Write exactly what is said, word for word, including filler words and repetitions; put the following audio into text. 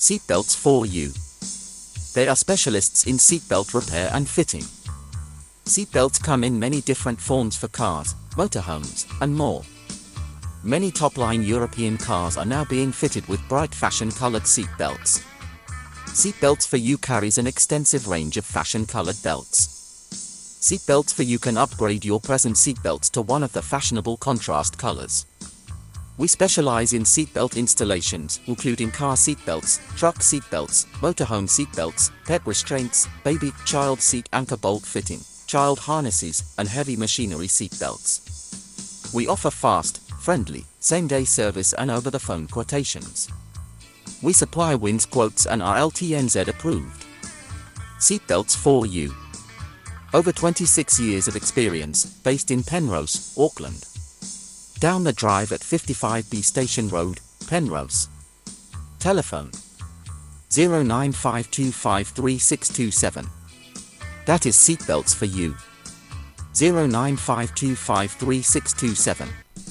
Seatbelts for you. They are specialists in seatbelt repair and fitting. Seatbelts come in many different forms for cars, motorhomes, and more. Many top-line European cars are now being fitted with bright fashion-colored seatbelts. Seatbelts for You carries an extensive range of fashion-colored belts. Seatbelts for You can upgrade your present seatbelts to one of the fashionable contrast colors. We specialize in seatbelt installations, including car seatbelts, truck seatbelts, motorhome seatbelts, pet restraints, baby, child seat anchor bolt fitting, child harnesses, and heavy machinery seatbelts. We offer fast, friendly, same-day service and over-the-phone quotations. We supply W I N S quotes and are L T N Z approved. Seatbelts for You. Over twenty-six years of experience, based in Penrose, Auckland. Down the drive at fifty-five B Station Road, Penrose. Telephone zero nine five two five three six two seven. That is Seatbelts for You. zero nine five two five three six two seven.